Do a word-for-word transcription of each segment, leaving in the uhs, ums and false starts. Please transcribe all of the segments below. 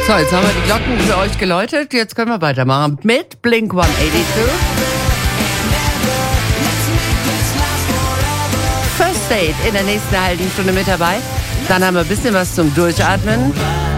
So, jetzt haben wir die Glocken für euch geläutet. Jetzt können wir weitermachen mit Blink hundertzweiundachtzig. First Date in der nächsten halben Stunde mit dabei. Dann haben wir ein bisschen was zum Durchatmen.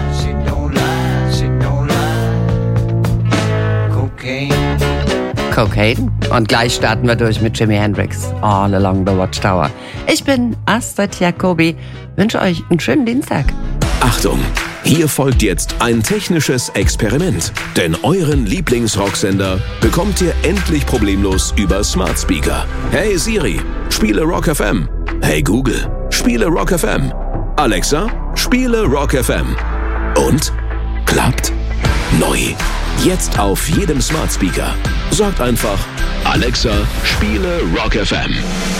Cocaine. Und gleich starten wir durch mit Jimi Hendrix. All Along the Watchtower. Ich bin Astrid Jacobi. Wünsche euch einen schönen Dienstag. Achtung! Hier folgt jetzt ein technisches Experiment. Denn euren Lieblingsrocksender bekommt ihr endlich problemlos über Smart Speaker. Hey Siri, spiele Rock F M. Hey Google, spiele Rock F M. Alexa, spiele Rock F M. Und? Klappt? Neu. Jetzt auf jedem Smart Speaker. Sagt einfach, Alexa, spiele Rock F M.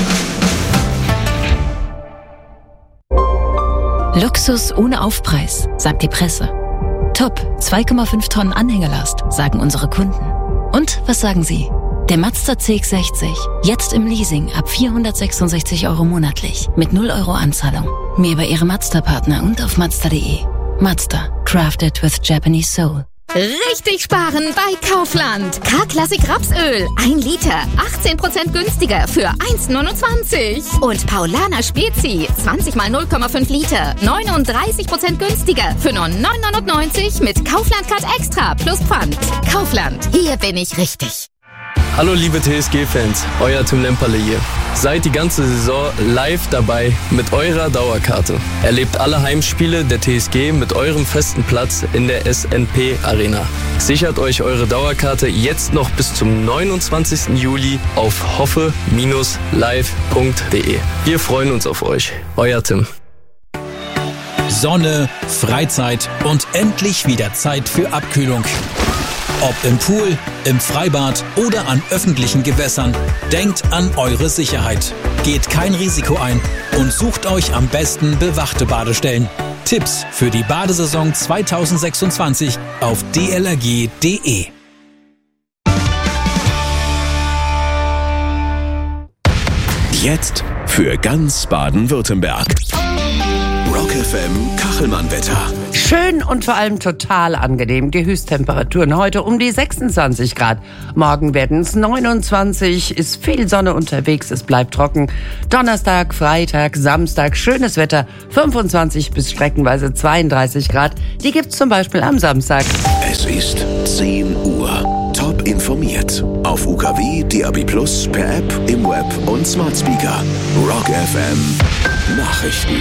Luxus ohne Aufpreis, sagt die Presse. Top, zwei Komma fünf Tonnen Anhängelast, sagen unsere Kunden. Und was sagen Sie? Der Mazda C X sechzig, jetzt im Leasing ab vierhundertsechsundsechzig Euro monatlich, mit null Euro Anzahlung. Mehr bei Ihrem Mazda-Partner und auf Mazda punkt de. Mazda, crafted with Japanese soul. Richtig sparen bei Kaufland. K-Klassik Rapsöl. ein Liter. achtzehn Prozent günstiger für eins Komma neunundzwanzig. Und Paulaner Spezi. zwanzig mal null Komma fünf Liter. neununddreißig Prozent günstiger für nur neun Komma neunundneunzig mit Kaufland Card Extra plus Pfand. Kaufland. Hier bin ich richtig. Hallo liebe T S G-Fans, euer Tim Lemperle hier. Seid die ganze Saison live dabei mit eurer Dauerkarte. Erlebt alle Heimspiele der T S G mit eurem festen Platz in der S N P Arena. Sichert euch eure Dauerkarte jetzt noch bis zum neunundzwanzigsten Juli auf hoffe Bindestrich live Punkt de. Wir freuen uns auf euch. Euer Tim. Sonne, Freizeit und endlich wieder Zeit für Abkühlung. Ob im Pool, im Freibad oder an öffentlichen Gewässern, denkt an eure Sicherheit. Geht kein Risiko ein und sucht euch am besten bewachte Badestellen. Tipps für die Badesaison zweitausendsechsundzwanzig auf d l r g punkt de. Jetzt für ganz Baden-Württemberg. Rock F M Kachelmann-Wetter. Schön und vor allem total angenehm. Die Höchsttemperaturen heute um die sechsundzwanzig Grad. Morgen werden es neunundzwanzig, ist viel Sonne unterwegs, es bleibt trocken. Donnerstag, Freitag, Samstag, schönes Wetter, fünfundzwanzig bis streckenweise zweiunddreißig Grad. Die gibt's zum Beispiel am Samstag. Es ist zehn Uhr. Top informiert. Auf U K W, D A B plus, per App, im Web und Smart Speaker. Rock F M Nachrichten.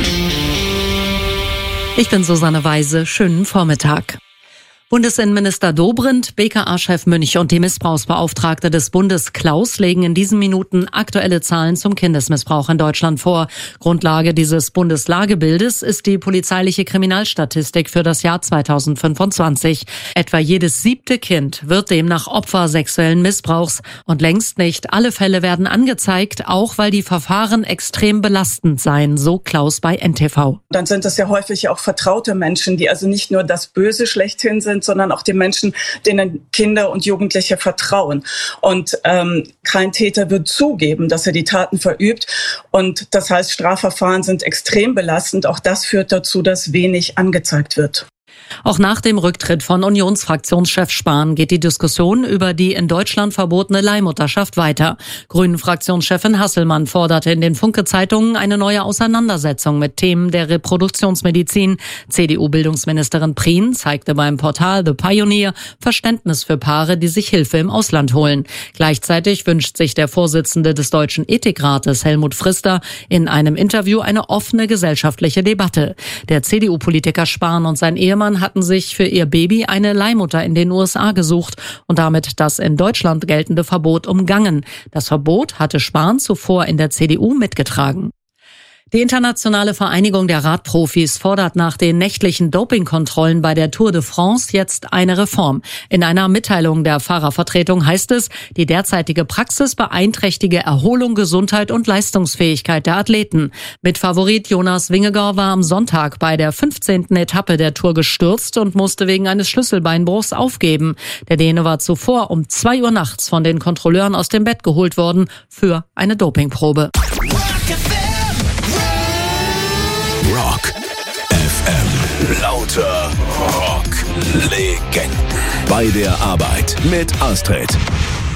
Ich bin Susanne Weise. Schönen Vormittag. Bundesinnenminister Dobrindt, B K A-Chef Münch und die Missbrauchsbeauftragte des Bundes Klaus legen in diesen Minuten aktuelle Zahlen zum Kindesmissbrauch in Deutschland vor. Grundlage dieses Bundeslagebildes ist die polizeiliche Kriminalstatistik für das Jahr zweitausendfünfundzwanzig. Etwa jedes siebte Kind wird demnach Opfer sexuellen Missbrauchs. Und längst nicht alle Fälle werden angezeigt, auch weil die Verfahren extrem belastend seien, so Klaus bei N T V. Dann sind es ja häufig auch vertraute Menschen, die also nicht nur das Böse schlechthin sind, sondern auch die Menschen, denen Kinder und Jugendliche vertrauen. Und ähm, kein Täter wird zugeben, dass er die Taten verübt. Und das heißt, Strafverfahren sind extrem belastend. Auch das führt dazu, dass wenig angezeigt wird. Auch nach dem Rücktritt von Unionsfraktionschef Spahn geht die Diskussion über die in Deutschland verbotene Leihmutterschaft weiter. Grünen-Fraktionschefin Hasselmann forderte in den Funke-Zeitungen eine neue Auseinandersetzung mit Themen der Reproduktionsmedizin. C D U-Bildungsministerin Prien zeigte beim Portal The Pioneer Verständnis für Paare, die sich Hilfe im Ausland holen. Gleichzeitig wünscht sich der Vorsitzende des Deutschen Ethikrates, Helmut Frister, in einem Interview eine offene gesellschaftliche Debatte. Der C D U-Politiker Spahn und sein Ehemann hatten sich für ihr Baby eine Leihmutter in den U S A gesucht und damit das in Deutschland geltende Verbot umgangen. Das Verbot hatte Spahn zuvor in der C D U mitgetragen. Die Internationale Vereinigung der Radprofis fordert nach den nächtlichen Dopingkontrollen bei der Tour de France jetzt eine Reform. In einer Mitteilung der Fahrervertretung heißt es, die derzeitige Praxis beeinträchtige Erholung, Gesundheit und Leistungsfähigkeit der Athleten. Mitfavorit Jonas Vingegaard war am Sonntag bei der fünfzehnten Etappe der Tour gestürzt und musste wegen eines Schlüsselbeinbruchs aufgeben. Der Däne war zuvor um zwei Uhr nachts von den Kontrolleuren aus dem Bett geholt worden für eine Dopingprobe. Rock F M. Lauter Rock. Legenden. Bei der Arbeit mit Astrid.